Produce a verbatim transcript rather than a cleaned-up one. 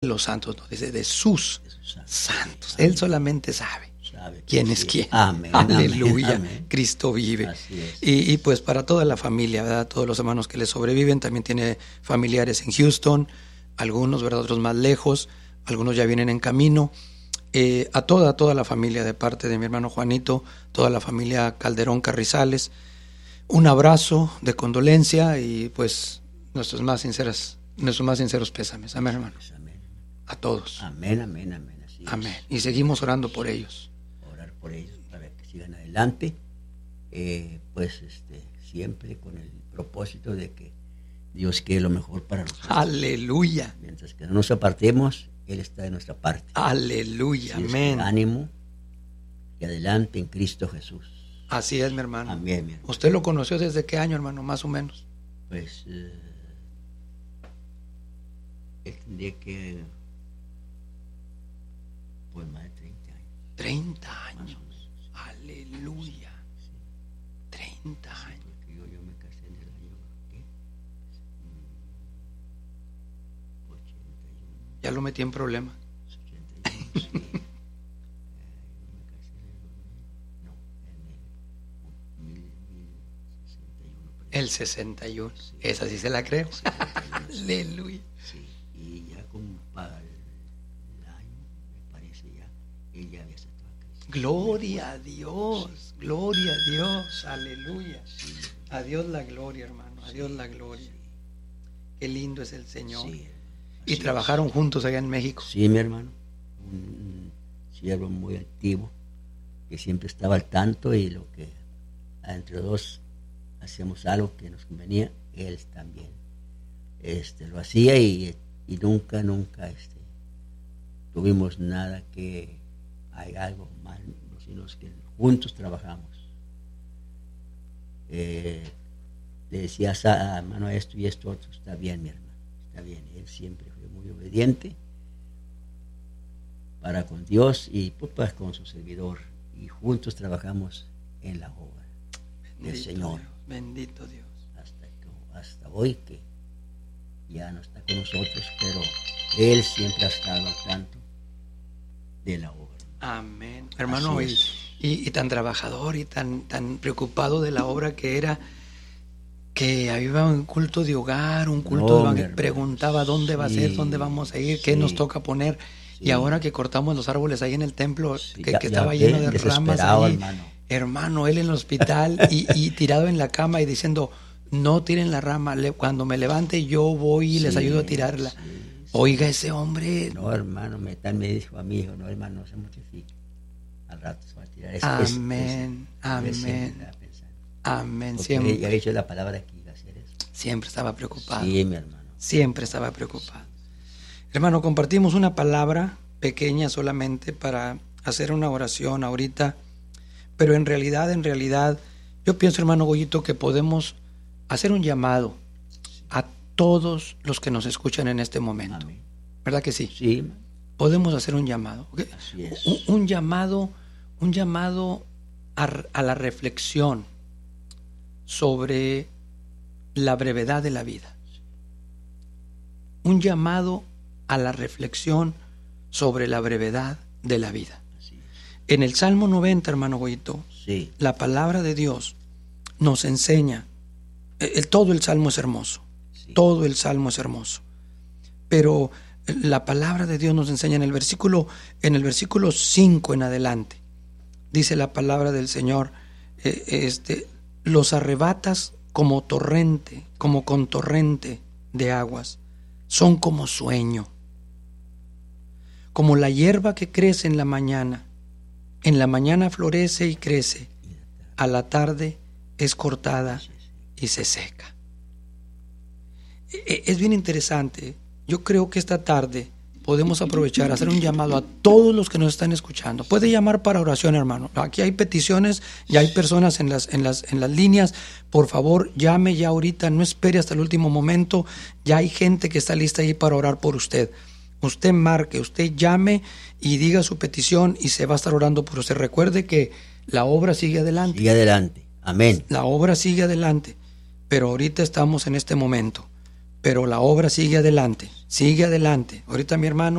los santos, no, dice de sus, de sus santos. santos. Él solamente sabe, sabe quién es quién. Amén. Aleluya. Amén. Cristo vive. Y, y pues para toda la familia, ¿verdad? Todos los hermanos que le sobreviven, también tiene familiares en Houston, algunos, ¿verdad? Otros más lejos, algunos ya vienen en camino. Eh, a toda, toda la familia de parte de mi hermano Juanito, toda la familia Calderón Carrizales, un abrazo de condolencia y pues nuestros más sinceras, nuestros más sinceros pésames. Amén, hermanos. Amén. A todos. Amén, amén, amén. Así amén. Es. Y seguimos orando por ellos. Orar por ellos para que sigan adelante, eh, pues este, siempre con el propósito de que Dios quiere lo mejor para nosotros. Aleluya. Mientras que no nos apartemos, Él está de nuestra parte. Aleluya. Así amén. Es que ánimo y adelante en Cristo Jesús. Así es, mi hermano. Amén, mi hermano. ¿Usted lo conoció desde qué año, hermano, más o menos? Pues eh, él tendría que pues más de treinta años. treinta años. Aleluya. Sí. treinta Sí, años. porque yo, yo me casé en el año ¿qué? ochenta y uno. Ya lo metí en problemas. ochenta y uno, sí. eh, yo me casé en el no, en el mil, mil sesenta y uno. El sesenta y uno. Sí. Esa sí se la creo. sesenta y uno, Aleluya. Sí, y ya como para el año, me parece ya, ella había aceptado a Cristo. Gloria a Dios, Sí. gloria a Dios, aleluya. Sí. A Dios la gloria, hermano, a Dios la gloria. Sí. Qué lindo es el Señor. Sí, y así trabajaron es. juntos allá en México. Sí, mi hermano, un siervo muy activo, que siempre estaba al tanto y lo que entre dos hacíamos algo que nos convenía, él también este, lo hacía y, y nunca, nunca este, tuvimos nada que hay algo mal, sino que juntos trabajamos. Eh, le decía a hermano esto y esto otro, está bien mi hermano, está bien, él siempre fue muy obediente para con Dios y pues con su servidor y juntos trabajamos en la obra del Bendito Señor. Dios, bendito Dios. Hasta, que, hasta hoy que ya no está con nosotros, pero Él siempre ha estado al tanto de la obra. Amén. Hermano, y, es. y, y tan trabajador y tan, tan preocupado de la obra que era, que había un culto de hogar, un culto No, de mi preguntaba hermano, dónde va a sí, ser, dónde vamos a ir, sí, qué nos toca poner. sí. Y ahora que cortamos los árboles ahí en el templo, Sí, que, ya, que estaba ya, lleno de ramas ahí, hermano. hermano, él en el hospital y, y tirado en la cama y diciendo, no tiren la rama, le, cuando me levante yo voy y sí, les ayudo a tirarla. Sí, sí. Oiga, ese hombre... No, hermano, me, tal me dijo a mi hijo, no, hermano, no se mortifique. Al rato se va a tirar. Es, amén, es, es, amén, es amén. Porque siempre. Ya he dicho la palabra que iba a hacer eso. Siempre estaba preocupado. Sí, mi hermano. Siempre estaba preocupado. Hermano, compartimos una palabra pequeña solamente para hacer una oración ahorita, pero en realidad, en realidad, yo pienso, hermano Goyito, que podemos hacer un llamado a todos los que nos escuchan en este momento. Amén. ¿Verdad que sí? Sí. Podemos hacer un llamado. ¿Okay? Así es. Un, un llamado, un llamado a, a la reflexión sobre la brevedad de la vida. Un llamado a la reflexión sobre la brevedad de la vida. En el Salmo noventa, hermano Goyito, sí, la palabra de Dios nos enseña, el, todo el Salmo es hermoso, sí, todo el Salmo es hermoso, pero la palabra de Dios nos enseña en el versículo, en el versículo cinco en adelante, dice la palabra del Señor, eh, este, los arrebatas como torrente, como con torrente de aguas, son como sueño, como la hierba que crece en la mañana. En la mañana florece y crece, a la tarde es cortada y se seca. Es bien interesante. Yo creo que esta tarde podemos aprovechar, hacer un llamado a todos los que nos están escuchando. Puede llamar para oración, hermano. Aquí hay peticiones, ya hay personas en las, en las, en las líneas. Por favor, llame ya ahorita, no espere hasta el último momento. Ya hay gente que está lista ahí para orar por usted. Usted marque, usted llame y diga su petición y se va a estar orando por usted. Recuerde que la obra sigue adelante. Sigue adelante. Amén. La obra sigue adelante, pero ahorita estamos en este momento. Pero la obra sigue adelante, sigue adelante. Ahorita mi hermano